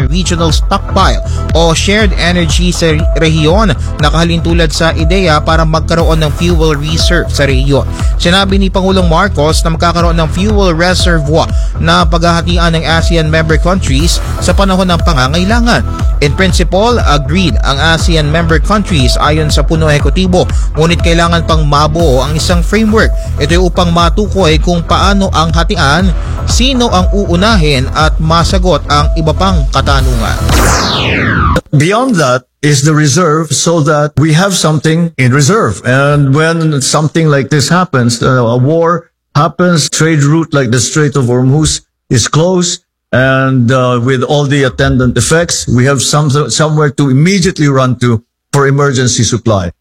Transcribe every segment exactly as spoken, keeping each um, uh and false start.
regional stockpile o shared energy sa rehiyon na kahalintulad sa ideya para magkaroon ng fuel reserve sa rehiyon. Sinabi ni Pangulong Marcos na magkakaroon ng fuel reservoir na paghahatian ng ASEAN member countries sa panahon ng pangangailangan. In principle, agreed ang ASEAN member countries ayon sa puno ehekutibo, ngunit kailangan pang mabuo ang isang framework. Ito ay upang matukoy kung paano ang hatian, sino ang uunahin at masagot ang iba pang katanungan. Beyond that is the reserve, so that we have something in reserve. And when something like this happens, uh, a war happens, trade route like the Strait of Hormuz is closed, and uh, with all the attendant effects, we have some somewhere to immediately run to for emergency supply.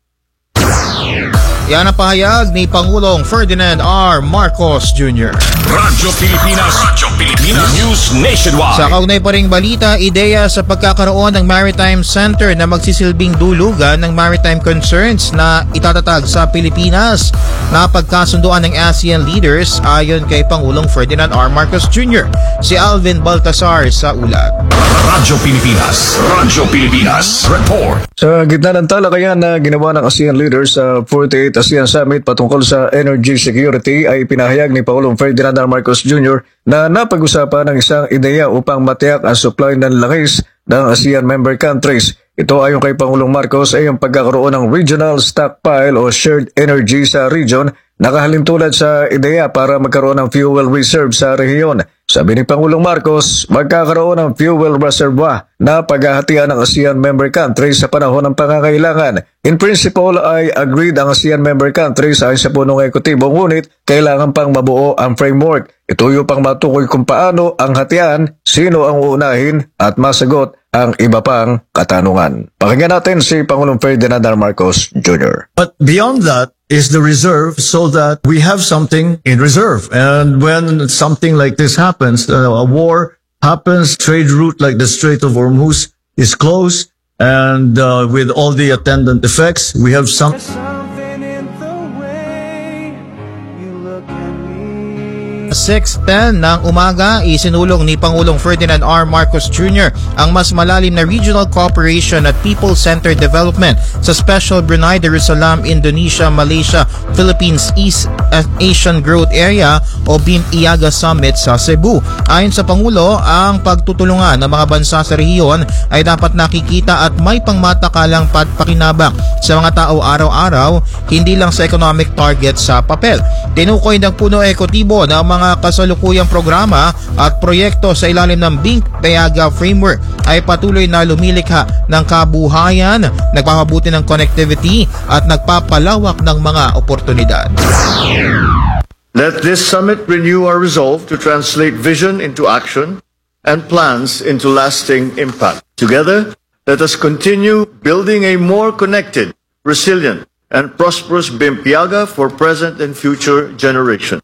Yan ang pahayag ni Pangulong Ferdinand R. Marcos Junior Radyo Pilipinas, Radyo Pilipinas, News Nationwide. Sa kaugnay pa ring balita, ideya sa pagkakaroon ng Maritime Center na magsisilbing dulugan ng maritime concerns na itatatag sa Pilipinas na pagkasunduan ng ASEAN leaders ayon kay Pangulong Ferdinand R. Marcos Junior Si Alvin Baltasar sa ulat. Radyo Pilipinas, Radyo Pilipinas, report. Sa gitna ng talakayan na ginawa ng ASEAN leaders sa forty-eighth ASEAN Summit patungkol sa energy security, ay pinahayag ni Pangulong Ferdinand R. Marcos Junior na napag-usapan ng isang ideya upang matiyak ang supply ng langis ng ASEAN member countries. Ito ayon kay Pangulong Marcos ay ang pagkakaroon ng regional stockpile o shared energy sa region na kahalintulad sa ideya para magkaroon ng fuel reserve sa rehiyon. Sabi ni Pangulong Marcos, magkakaroon ng fuel reservoir na paghahatian ng ASEAN member countries sa panahon ng pangangailangan. In principle ay agreed ang ASEAN member countries ayon sa punong ehekutibo, ngunit kailangan pang mabuo ang framework. Ito yung pang matukoy kung paano ang hatian, sino ang uunahin at masagot ang iba pang katanungan. Pakinggan natin si Pangulong Ferdinand R. Marcos Junior But beyond that is the reserve, so that we have something in reserve. And when something like this happens, uh, a war happens, trade route like the Strait of Hormuz is closed, and uh, with all the attendant effects, we have some... six ten ng umaga, isinulong ni Pangulong Ferdinand R. Marcos Junior ang mas malalim na regional cooperation at people-centered development sa Special Brunei Darussalam, Indonesia, Malaysia, Philippines East Asian Growth Area o B I M IAGA Summit sa Cebu. Ayon sa Pangulo, ang pagtutulungan ng mga bansa sa rehiyon ay dapat nakikita at may pangmatakalang pakinabang sa mga tao araw-araw, hindi lang sa economic target sa papel. Tinukoy ng puno ehekutibo na mga kasalukuyang programa at proyekto sa ilalim ng B I M IAGA framework ay patuloy na lumilikha ng kabuhayan, nagpapabuti ng connectivity at nagpapalawak ng mga oportunidad. Let this summit renew our resolve to translate vision into action and plans into lasting impact. Together, let us continue building a more connected, resilient, and prosperous B I M IAGA for present and future generations.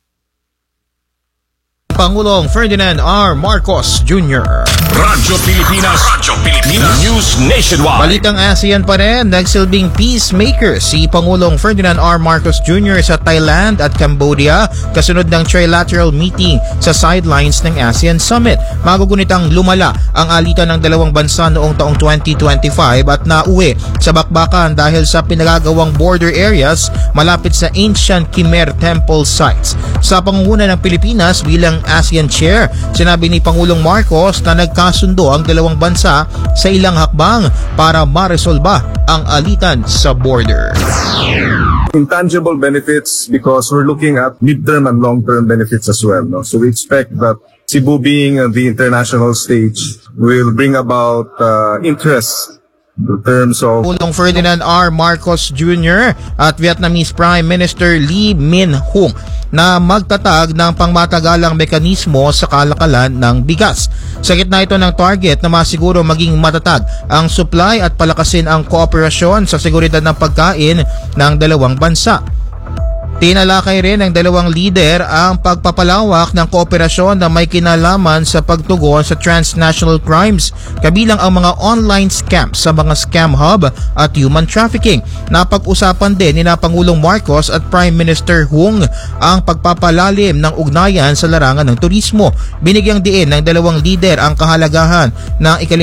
Pangulong Ferdinand R. Marcos Junior Radyo Pilipinas, Radyo Pilipinas, News Nationwide. Balitang ASEAN pa rin, nagsilbing peacemaker si Pangulong Ferdinand R. Marcos Junior sa Thailand at Cambodia kasunod ng trilateral meeting sa sidelines ng ASEAN Summit. Magugunitang lumala ang alitan ng dalawang bansa noong taong twenty twenty-five at nauwi sa bakbakan dahil sa pinagagawang border areas malapit sa ancient Khmer temple sites. Sa pangunguna ng Pilipinas bilang ASEAN Chair, sinabi ni Pangulong Marcos na nagkasundo ang dalawang bansa sa ilang hakbang para maresolba ang alitan sa border. Intangible benefits because we're looking at mid-term and long-term benefits as well. No? So we expect that Cebu being uh, the international stage will bring about uh, interest in terms of Pangulong Ferdinand R. Marcos Junior at Vietnamese Prime Minister Lee Min-hung na magtatag ng pangmatagalang mekanismo sa kalakalan ng bigas. Sa gitna ito ng target na masiguro maging matatag ang supply at palakasin ang kooperasyon sa seguridad ng pagkain ng dalawang bansa. Tinalakay rin ng dalawang lider ang pagpapalawak ng kooperasyon na may kinalaman sa pagtugon sa transnational crimes, kabilang ang mga online scams sa mga scam hub at human trafficking. Napag-usapan din ni na Pangulong Marcos at Prime Minister Hung ang pagpapalalim ng ugnayan sa larangan ng turismo. Binigyang diin ng dalawang lider ang kahalagahan ng